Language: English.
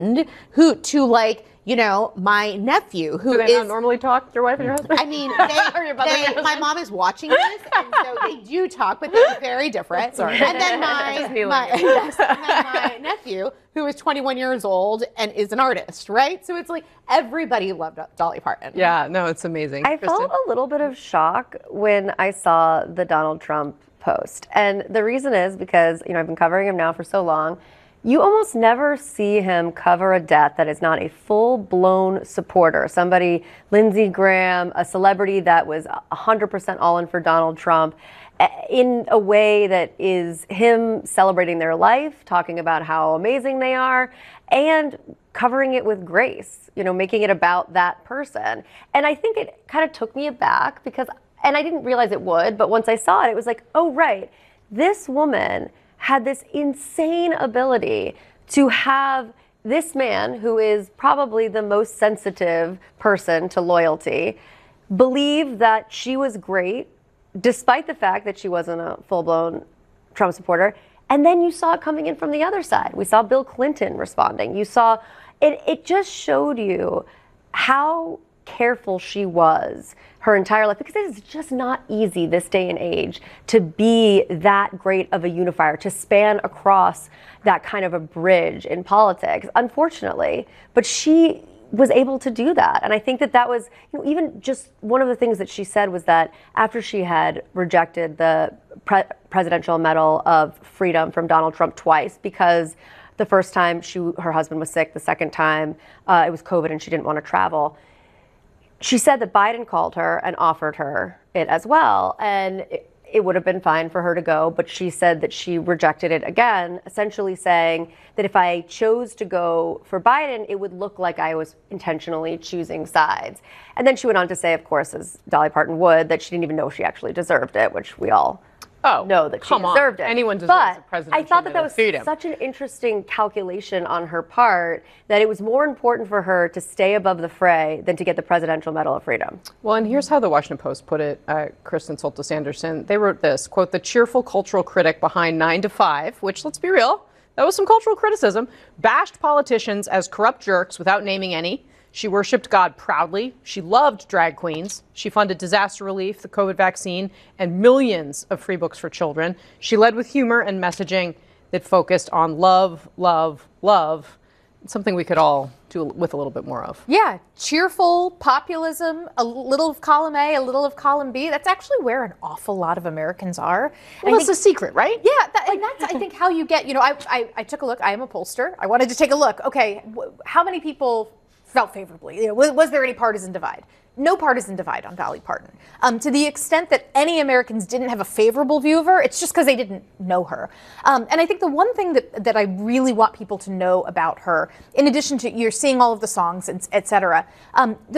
who to like, you know, my nephew who Do they not normally talk, your wife and your husband? I mean, my mom is watching this, and so they do talk, but they're very different. Sorry. And then my nephew, who is 21 years old and is an artist, right? So it's like everybody loved Dolly Parton. Yeah, no, it's amazing. I felt a little bit of shock when I saw the Donald Trump post. And the reason is because, you know, I've been covering him now for so long. You almost never see him cover a death that is not a full-blown supporter. Somebody, Lindsey Graham, a celebrity that was 100% all in for Donald Trump, in a way that is him celebrating their life, talking about how amazing they are, and covering it with grace, you know, making it about that person. And I think it kind of took me aback because, and I didn't realize it would, but once I saw it, it was like, oh, right, this woman had this insane ability to have this man, who is probably the most sensitive person to loyalty, believe that she was great, despite the fact that she wasn't a full-blown Trump supporter. And then you saw it coming in from the other side. We saw Bill Clinton responding. You saw, it just showed you how careful she was her entire life, because it is just not easy this day and age to be that great of a unifier, to span across that kind of a bridge in politics, unfortunately. But she was able to do that. And I think that that was, you know, even just one of the things that she said was that after she had rejected the Presidential Medal of Freedom from Donald Trump twice, because the first time her husband was sick, the second time it was COVID and she didn't want to travel. She said that Biden called her and offered her it as well. And it would have been fine for her to go, but she said that she rejected it again, essentially saying that if I chose to go for Biden, it would look like I was intentionally choosing sides. And then she went on to say, of course, as Dolly Parton would, that she didn't even know she actually deserved it, which we all know that she deserved it. Anyone deserves a presidential I thought that Medal was of Freedom. such an interesting calculation on her part, that it was more important for her to stay above the fray than to get the Presidential Medal of Freedom. Well, and here's how the Washington Post put it, Kristen Soltis Anderson. They wrote this, quote, the cheerful cultural critic behind 9 to 5, which, let's be real, that was some cultural criticism, bashed politicians as corrupt jerks without naming any. She worshipped God proudly. She loved drag queens. She funded disaster relief, the COVID vaccine, and millions of free books for children. She led with humor and messaging that focused on love, love, love. It's something we could all do with a little bit more of. Yeah, cheerful populism, a little of column A, a little of column B. That's actually where an awful lot of Americans are. Well, that's the secret, right? Yeah, and that's, I think, how you get, you know, I took a look. I am a pollster. I wanted to take a look. Okay, how many people felt favorably? You know, was there any partisan divide? No partisan divide on Dolly Parton. To the extent that any Americans didn't have a favorable view of her, it's just because they didn't know her. And I think the one thing that I really want people to know about her, in addition to you're seeing all of the songs, et cetera,